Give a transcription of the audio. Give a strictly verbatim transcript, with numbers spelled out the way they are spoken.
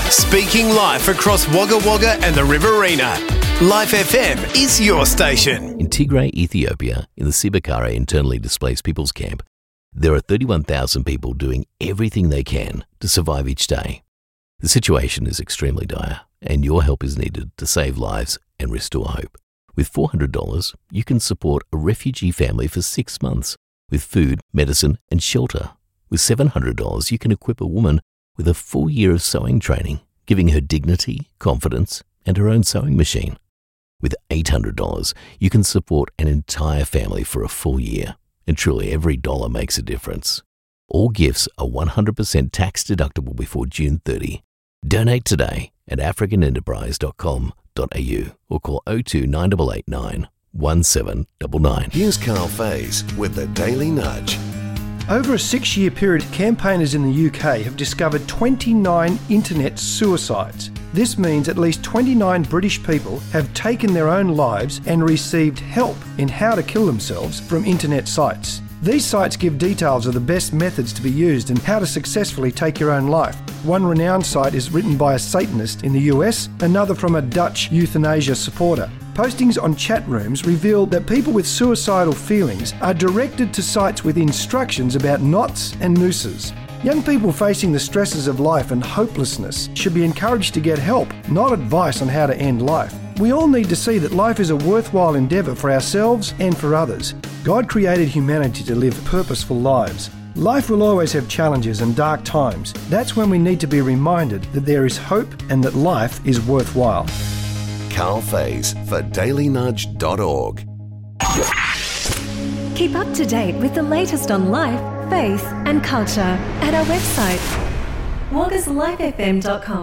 Speaking life across Wagga Wagga and the Riverina. Life F M is your station. In Tigray, Ethiopia, in the Sibakara internally displaced people's camp, there are thirty-one thousand people doing everything they can to survive each day. The situation is extremely dire, and your help is needed to save lives and restore hope. With four hundred dollars, you can support a refugee family for six months with food, medicine, and shelter. With seven hundred dollars, you can equip a woman with a full year of sewing training, giving her dignity, confidence, and her own sewing machine. With eight hundred dollars, you can support an entire family for a full year, and truly every dollar makes a difference. All gifts are one hundred percent tax deductible before June thirtieth. Donate today at african enterprise dot com dot a u or call oh two nine eight eight nine one seven nine nine. Here's Carl Faze with the Daily Nudge. Over a six-year period, campaigners in the U K have discovered twenty-nine internet suicides. This means at least twenty-nine British people have taken their own lives and received help in how to kill themselves from internet sites. These sites give details of the best methods to be used and how to successfully take your own life. One renowned site is written by a Satanist in the U S, another from a Dutch euthanasia supporter. Postings on chat rooms reveal that people with suicidal feelings are directed to sites with instructions about knots and nooses. Young people facing the stresses of life and hopelessness should be encouraged to get help, not advice on how to end life. We all need to see that life is a worthwhile endeavour for ourselves and for others. God created humanity to live purposeful lives. Life will always have challenges and dark times. That's when we need to be reminded that there is hope and that life is worthwhile. Carl Faze for daily nudge dot org. Keep up to date with the latest on life, faith and culture at our website, waggas life f m dot com.